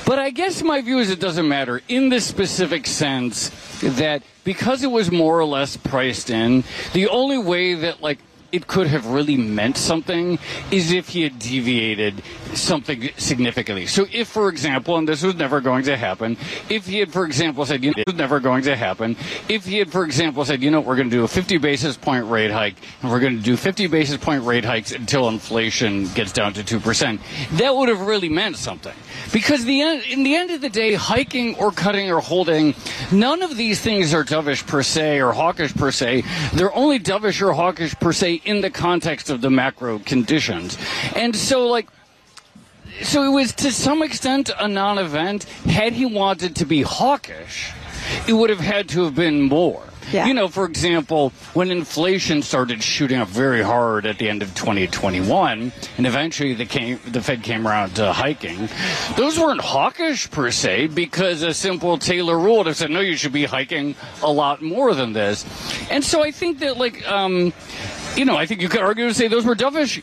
But I guess my view is it doesn't matter in the specific sense that because it was more or less priced in, the only way that, like, it could have really meant something is if he had deviated something significantly. So if, for example, and this was never going to happen, if he had, for example, said, you know, it was never going to happen, if he had, for example, said, you know, we're going to do a 50 basis point rate hike, and we're going to do 50 basis point rate hikes until inflation gets down to 2%, that would have really meant something. Because in the end of the day, hiking or cutting or holding, none of these things are dovish per se or hawkish per se. They're only dovish or hawkish per se in the context of the macro conditions. And so, so it was to some extent a non-event. Had he wanted to be hawkish, it would have had to have been more. Yeah. You know, for example, when inflation started shooting up very hard at the end of 2021, and eventually the Fed came around to hiking, those weren't hawkish per se, because a simple Taylor rule would have said, no, you should be hiking a lot more than this. And so I think that, you know, I think you could argue and say those were dovish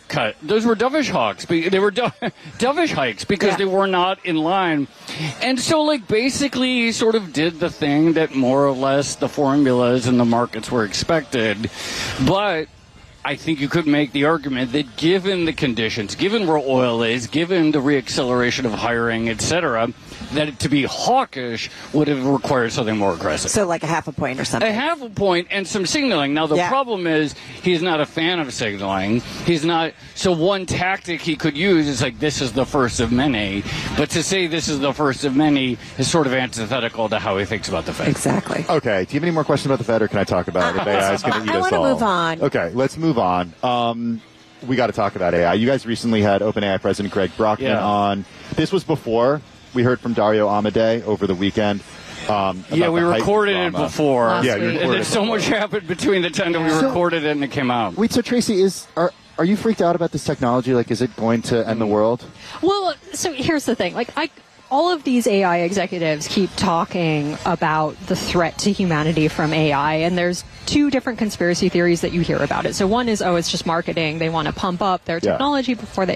hawks. They were dovish hikes because they were not in line. And so, basically he sort of did the thing that more or less the formulas and the markets were expected. But I think you could make the argument that given the conditions, given where oil is, given the reacceleration of hiring, et cetera, that to be hawkish would have required something more aggressive. So like a half a point or something. A half a point and some signaling. Now, the problem is he's not a fan of signaling. He's not. So one tactic he could use is this is the first of many. But to say this is the first of many is sort of antithetical to how he thinks about the Fed. Exactly. Okay. Do you have any more questions about the Fed, or can I talk about if AI is going to eat us all? I want to move on. Okay. Let's move on. We got to talk about AI. You guys recently had OpenAI President Greg Brockman on. This was before we heard from Dario Amodei over the weekend. We recorded it before. And so much happened between the time that we recorded it and it came out. Wait, so Tracy, are you freaked out about this technology? Is it going to end the world? Well, so here's the thing. All of these AI executives keep talking about the threat to humanity from AI, and there's two different conspiracy theories that you hear about it. So one is, it's just marketing. They want to pump up their technology before the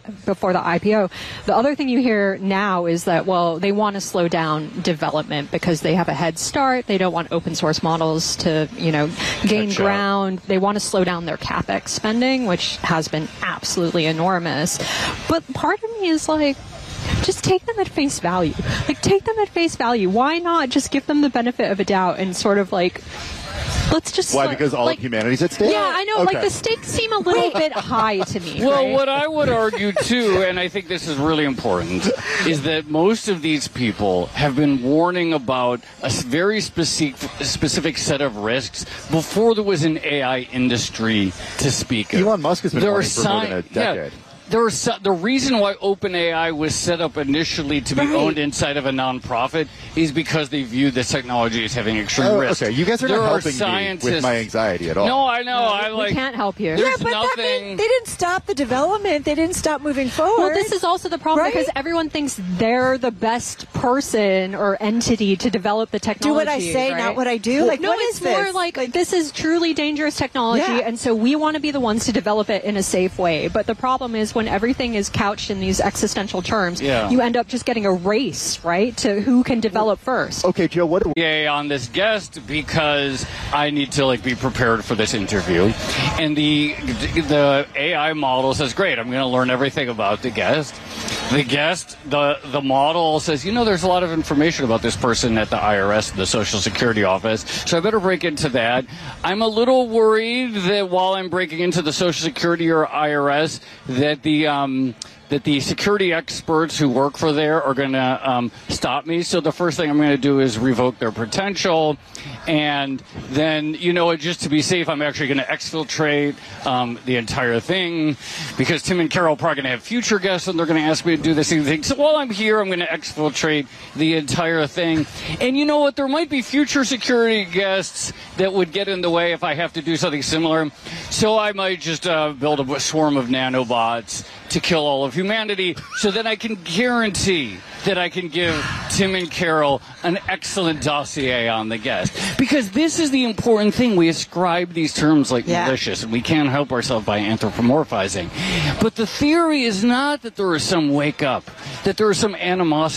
IPO. The other thing you hear now is that, they want to slow down development because they have a head start. They don't want open source models to, gain ground. They want to slow down their CapEx spending, which has been absolutely enormous. But part of me is just take them at face value. Take them at face value. Why not just give them the benefit of a doubt and sort of let's just... Why? Because all of humanity's at stake? Yeah, I know. Okay. The stakes seem a little bit high to me. Well, right? what I would argue, too, and I think this is really important, is that most of these people have been warning about a very specific set of risks before there was an AI industry to speak of. Elon Musk has been warning for more than a decade. The reason why OpenAI was set up initially to be owned inside of a nonprofit is because they viewed this technology as having extreme risk. Okay, you guys are not helping me with my anxiety at all. No, I know. We can't help you. There's but nothing. They didn't stop the development. They didn't stop moving forward. Well, this is also the problem because everyone thinks they're the best person or entity to develop the technology. Do what I say, not what I do. No, it's more this is truly dangerous technology, and so we want to be the ones to develop it in a safe way. But the problem is when everything is couched in these existential terms, you end up just getting a race, right, to who can develop first. Okay, Joe, what do we on this guest because I need to be prepared for this interview, and the AI model says, great, I'm going to learn everything about the guest. The model says, there's a lot of information about this person at the IRS, the Social Security office, so I better break into that. I'm a little worried that while I'm breaking into the Social Security or IRS, that the security experts who work for there are going to stop me. So the first thing I'm going to do is revoke their potential. And then, just to be safe, I'm actually going to exfiltrate the entire thing because Tim and Carol are probably going to have future guests and they're going to ask me to do the same thing. So while I'm here, I'm going to exfiltrate the entire thing. And you know what? There might be future security guests that would get in the way if I have to do something similar. So I might just build a swarm of nanobots to kill all of humanity so that I can guarantee that I can give Tim and Carol an excellent dossier on the guest. Because this is the important thing. We ascribe these terms like malicious, and we can't help ourselves by anthropomorphizing. But the theory is not that there is some wake up, that there is some animosity